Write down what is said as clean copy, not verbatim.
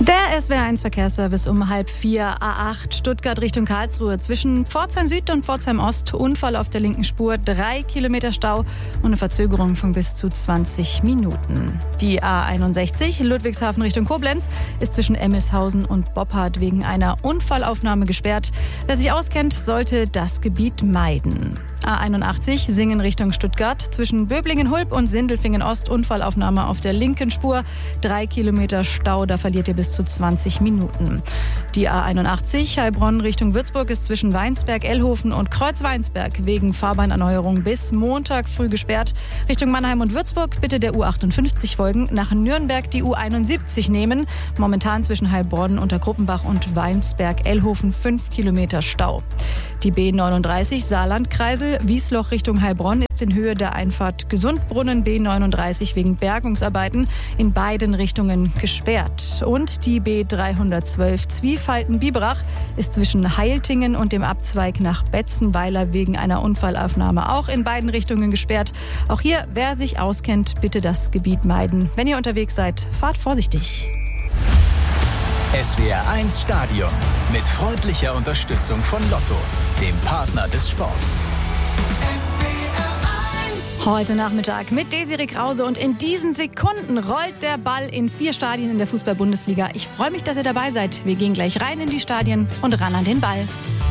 Der SWR1 Verkehrsservice um 3:30 A8 Stuttgart Richtung Karlsruhe. Zwischen Pforzheim Süd und Pforzheim Ost Unfall auf der linken Spur, 3 Kilometer Stau und eine Verzögerung von bis zu 20 Minuten. Die A61 Ludwigshafen Richtung Koblenz ist zwischen Emmelshausen und Boppard wegen einer Unfallaufnahme gesperrt. Wer sich auskennt, sollte das Gebiet meiden. A81 Singen Richtung Stuttgart. Zwischen Böblingen-Hulb und Sindelfingen-Ost Unfallaufnahme auf der linken Spur. 3 Kilometer Stau, da verliert ihr bis zu 20 Minuten. Die A81 Heilbronn Richtung Würzburg ist zwischen Weinsberg, Ellhofen und Kreuzweinsberg wegen Fahrbahnerneuerung bis Montag früh gesperrt. Richtung Mannheim und Würzburg bitte der U58 folgen. Nach Nürnberg die U71 nehmen. Momentan zwischen Heilbronn, Untergruppenbach und Weinsberg-Ellhofen 5 Kilometer Stau. Die B39 Saarlandkreisel Wiesloch Richtung Heilbronn ist in Höhe der Einfahrt Gesundbrunnen B39 wegen Bergungsarbeiten in beiden Richtungen gesperrt. Und die B312 Zwiefalten-Biberach ist zwischen Heiltingen und dem Abzweig nach Betzenweiler wegen einer Unfallaufnahme auch in beiden Richtungen gesperrt. Auch hier, wer sich auskennt, bitte das Gebiet meiden. Wenn ihr unterwegs seid, fahrt vorsichtig. SWR1 Stadion mit freundlicher Unterstützung von Lotto, dem Partner des Sports. Heute Nachmittag mit Desiree Krause und in diesen Sekunden rollt der Ball in 4 Stadien in der Fußball-Bundesliga. Ich freue mich, dass ihr dabei seid. Wir gehen gleich rein in die Stadien und ran an den Ball.